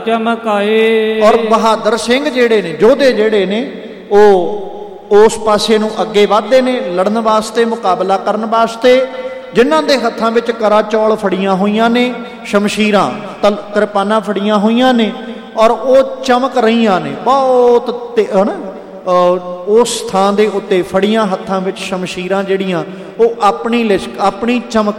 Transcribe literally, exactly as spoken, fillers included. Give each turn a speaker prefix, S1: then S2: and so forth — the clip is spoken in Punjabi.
S1: ਚਮਕਾਏ।
S2: ਔਰ ਬਹਾਦਰ ਸਿੰਘ ਜਿਹੜੇ ਨੇ, ਯੋਧੇ ਜਿਹੜੇ ਨੇ, ਉਹ ਉਸ ਪਾਸੇ ਨੂੰ ਅੱਗੇ ਵੱਧਦੇ ਨੇ ਲੜਨ ਵਾਸਤੇ, ਮੁਕਾਬਲਾ ਕਰਨ ਵਾਸਤੇ, ਜਿਨ੍ਹਾਂ ਦੇ ਹੱਥਾਂ ਵਿੱਚ ਕਰਾ ਚੌਲ ਫੜੀਆਂ ਹੋਈਆਂ ਨੇ, ਸ਼ਮਸ਼ੀਰਾਂ ਤਲ ਕਿਰਪਾਨਾਂ ਫੜੀਆਂ ਹੋਈਆਂ ਨੇ, ਔਰ ਉਹ ਚਮਕ ਰਹੀਆਂ ਨੇ ਬਹੁਤ ਤੇ ਹੈ ਨਾ। ਉਸ ਥਾਂ ਦੇ ਉੱਤੇ ਫੜੀਆਂ ਹੱਥਾਂ ਵਿੱਚ ਸ਼ਮਸ਼ੀਰਾਂ ਜਿਹੜੀਆਂ ਉਹ ਆਪਣੀ ਲਿਸ਼ਕ, ਆਪਣੀ ਚਮਕ